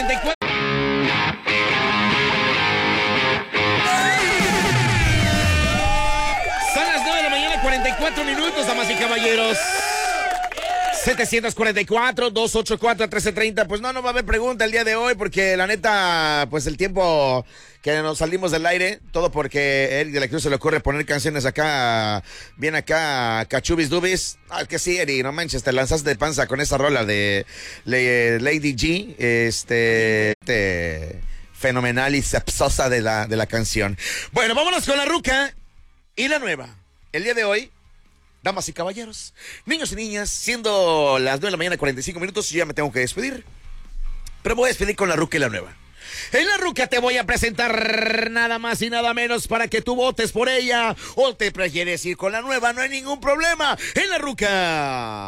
44. Son las 9 de la mañana, 44 minutos, damas y caballeros. 744-284-1330. Pues no va a haber pregunta el día de hoy porque la neta, pues el tiempo que nos salimos del aire, todo porque a Eric de la Cruz se le ocurre poner canciones acá, bien acá, cachubis dubis. Ah, que sí, Eric, no manches, te lanzaste de panza con esa rola de Lady G, fenomenal y sepsosa de la canción. Bueno, vámonos con la ruca y la nueva. El día de hoy, damas y caballeros, niños y niñas, siendo las 9 de la mañana, 45 minutos, yo ya me tengo que despedir. Pero me voy a despedir con la ruca y la nueva. En la ruca te voy a presentar nada más y nada menos para que tú votes por ella. O te prefieres ir con la nueva, no hay ningún problema. En la ruca.